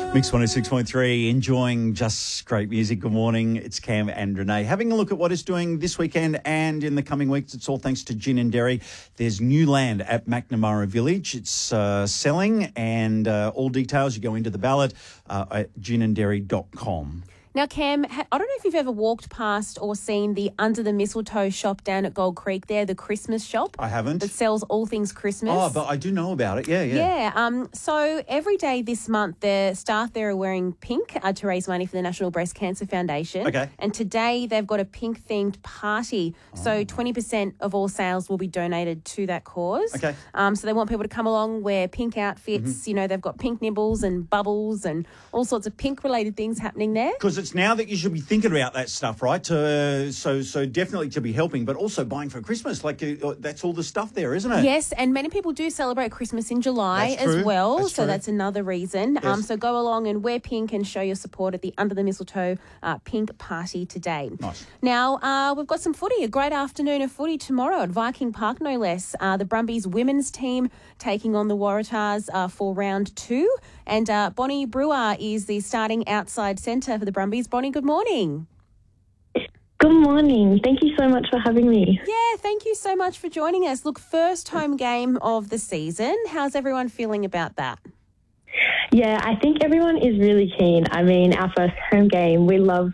Mix 106.3, enjoying just great music. Good morning. It's Cam and Renee. Having a look at what it's doing this weekend and in the coming weeks. It's all thanks to Gin and Dairy. There's new land at McNamara Village. It's selling, and all details, you go into the ballot at ginanddairy.com. Now, Cam, I don't know if you've ever walked past or seen the Under the Mistletoe shop down at Gold Creek there, the Christmas shop. I haven't. That sells all things Christmas. Oh, but I do know about it. Yeah. Yeah. So every day this month, the staff there are wearing pink to raise money for the National Breast Cancer Foundation. Okay. And today they've got a pink-themed party. So 20% of all sales will be donated to that cause. Okay. So they want people to come along, wear pink outfits. Mm-hmm. You know, they've got pink nibbles and bubbles and all sorts of pink-related things happening there. Because it's now that you should be thinking about that stuff, right? So definitely to be helping, but also buying for Christmas. Like that's all the stuff there, isn't it? Yes, and many people do celebrate Christmas in July That's true. as well. That's so true. that's another reason. Yes. So go along and wear pink and show your support at the Under the Mistletoe pink party today. Nice. Now, we've got some footy, a great afternoon of footy tomorrow at Viking Park, no less. The Brumbies women's team taking on the Waratahs for round 2. And Bonnie Brewer is the starting outside centre for the Brumbies. Bonnie, good morning. Good morning. Thank you so much for having me. Yeah, thank you so much for joining us. Look, first home game of the season. How's everyone feeling about that? Yeah, I think everyone is really keen. I mean, our first home game, we love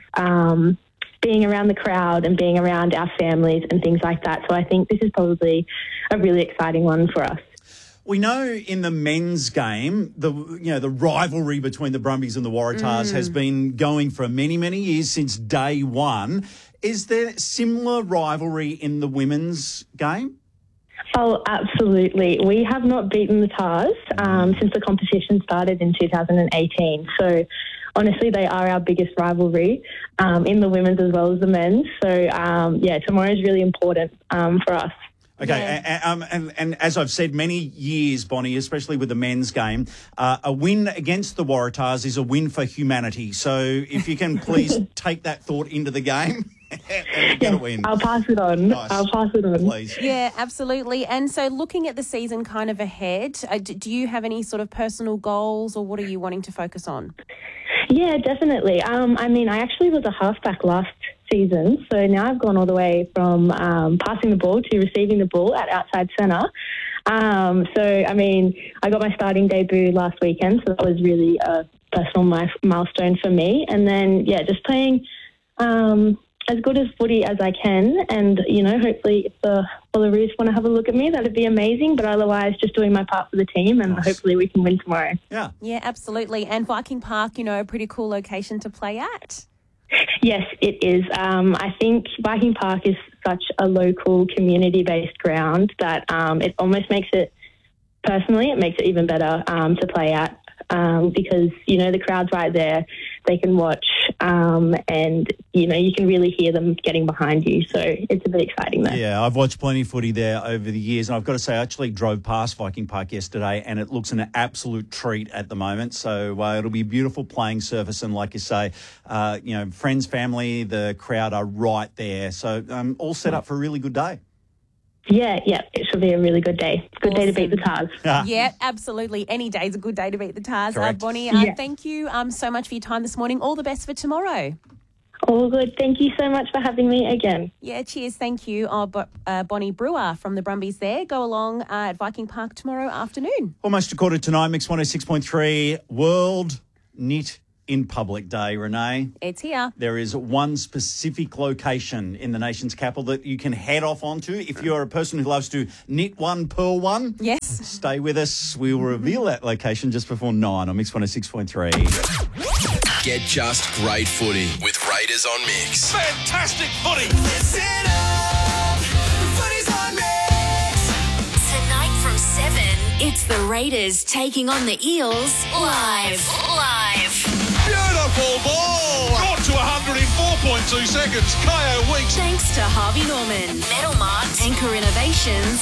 being around the crowd and being around our families and things like that. So I think this is probably a really exciting one for us. We know in the men's game, the rivalry between the Brumbies and the Waratahs has been going for many, many years, since day one. Is there similar rivalry in the women's game? Oh, absolutely. We have not beaten the Tars since the competition started in 2018. So honestly, they are our biggest rivalry in the women's as well as the men's. So, tomorrow is really important for us. Okay, Yeah. and as I've said many years, Bonnie, especially with the men's game, a win against the Waratahs is a win for humanity. So if you can please take that thought into the game and get a win. I'll pass it on. Nice. I'll pass it on. Please. Yeah, absolutely. And so looking at the season kind of ahead, do you have any sort of personal goals, or what are you wanting to focus on? Yeah, definitely. I actually was a halfback last season, so now I've gone all the way from passing the ball to receiving the ball at outside centre. I got my starting debut last weekend, so that was really a personal milestone for me. And then, just playing as good as footy as I can, and, hopefully if the Wallaroos want to have a look at me, that'd be amazing. But otherwise, just doing my part for the team, and hopefully we can win tomorrow. Yeah. Yeah, absolutely. And Viking Park, a pretty cool location to play at. Yes, it is. I think Viking Park is such a local, community-based ground that it almost makes it even better to play at because, the crowd's right there. They can watch and, you can really hear them getting behind you. So it's a bit exciting there. Yeah, I've watched plenty of footy there over the years, and I've got to say I actually drove past Viking Park yesterday, and it looks an absolute treat at the moment. So it'll be a beautiful playing surface, and like you say, friends, family, the crowd are right there. So all set up for a really good day. Yeah, it should be a really good day. Good day to beat the Tars. Yeah, absolutely. Any day's a good day to beat the Tars. Correct. Bonnie, thank you so much for your time this morning. All the best for tomorrow. All good. Thank you so much for having me again. Yeah, cheers. Thank you. Bonnie Brewer from the Brumbies there. Go along at Viking Park tomorrow afternoon. Almost a quarter to 9, Mix 106.3, World Knit in Public Day, Renee. It's here. There is one specific location in the nation's capital that you can head off onto if you're a person who loves to knit one, purl one. Yes. Stay with us. We will reveal that location just before 9 on Mix 106.3. Get just great footy with Raiders on Mix. Fantastic footy. Tonight from 7, it's the Raiders taking on the Eels live. Beautiful ball. Got to 104.2 seconds. Kyo Weeks. Thanks to Harvey Norman, Metal Mart, Anchor Innovations,